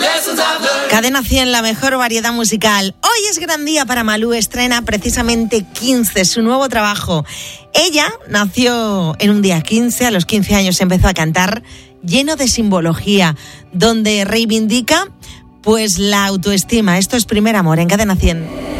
Cadena 100, la mejor variedad musical. Hoy es gran día para Malú, estrena precisamente 15, su nuevo trabajo. Ella nació en un día 15, a los 15 años empezó a cantar, lleno de simbología, donde reivindica pues la autoestima. Esto es Primer Amor en Cadena 100.